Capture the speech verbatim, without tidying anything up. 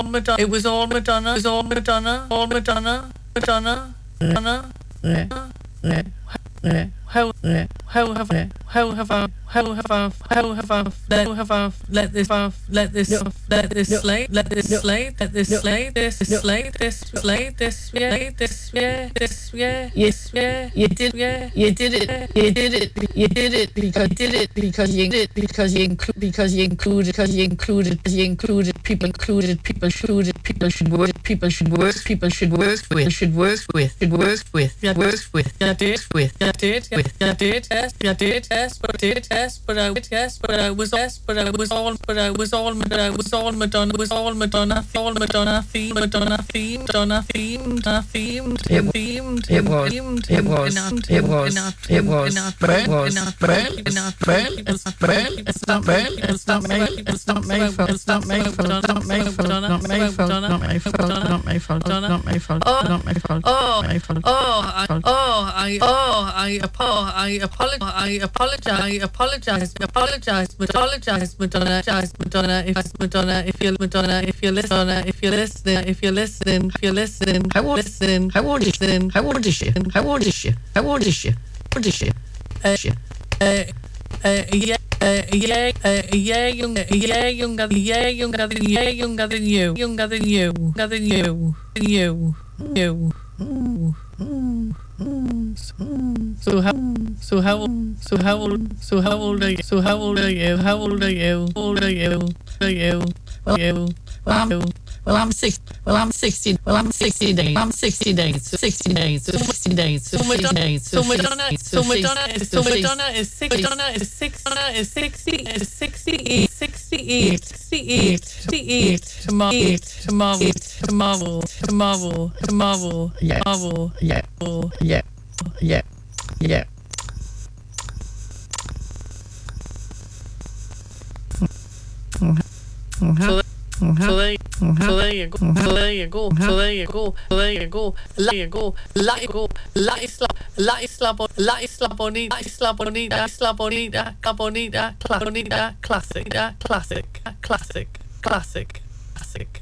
Madonna. It was all Madonna. It was all Madonna. All Madonna. Madonna. Madonna. How how have I how have I how have I how have I let have I let this let this let this slay let this slay let this slay this slay this slay this yeah this yeah this yeah yes yeah you did yeah you did it you did it you did it because you did it because you did it because you include because you included because you included you included people included people included people should work people should work people should work with should work with should work with yeah work with yeah did with yeah did with yeah did yes yeah did yes but did yes but I did yes but I was yes but I was all but I was all but I was all Madonna was all Madonna all Madonna theme Madonna theme Madonna themed themed themed it was it was it was it was well was well well it's well it's not well it's not me it's not me it's not me it's not me it's not me it's not me it's not me it's not me it's not me oh oh I oh I oh I apo I apologize I apologize I apologize apologize apologize Madonna Madonna if Madonna if you're Madonna if you're listening if you're listening if you're listening if you're listening how old listening how old is she how old is she how old is she how old is she what is she uh uh yeah Uh, yeah, uh, yeah, younger, yeah, younger, yeah, younger than, yeah, younger than you, younger than you, younger than you, you, you. So how, so how, so how old, so how old are you? So how old are you? How old are you? How old are you? Are you? Well, you? Well, I'm, well, I'm six. Well, I'm sixty. Well, I'm sixty days. I'm sixty days. So sixty days. So sixty days. So sixty days. So Madonna. So Madonna is. So Madonna is six. Madonna is six. Madonna is sixty. Is sixty-eight. Sixty-eight. Sixty-eight. Sixty-eight. Tomorrow. Tomorrow. Tomorrow. Tomorrow. Tomorrow. Yeah. Tomorrow. Yeah. Yeah. Yeah. Yeah. So So there, so there you go, so there you go, so there you go, so there you go, there you go, la you go, la isla, la isla, la isla bonita, isla bonita, isla bonita, bonita, bonita, classic, classic, classic, classic, classic.